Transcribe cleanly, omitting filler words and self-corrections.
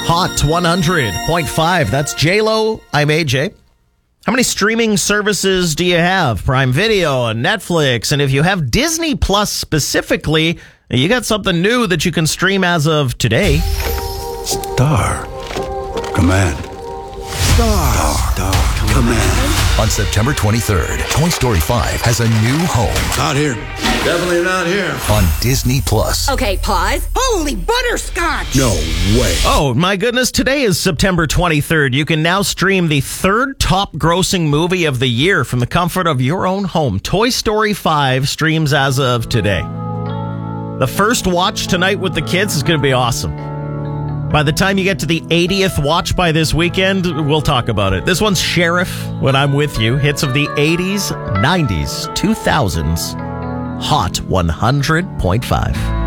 Hot 100.5. That's J-Lo. I'm AJ. How many streaming services do you have? Prime Video and Netflix. And if you have Disney Plus specifically, you got something new that you can stream as of today. Star Command. Star Command. On September 23rd, Toy Story 5 has a new home. Not here. Definitely not here. On Disney Plus. Okay, pause. Holy butterscotch! No way. Oh, my goodness. Today is September 23rd. You can now stream the third top grossing movie of the year from the comfort of your own home. Toy Story 5 streams as of today. The first watch tonight with the kids is going to be awesome. By the time you get to the 80th watch by this weekend, we'll talk about it. This one's Sheriff, When I'm With You. Hits of the 80s, 90s, 2000s. Hot 100.5.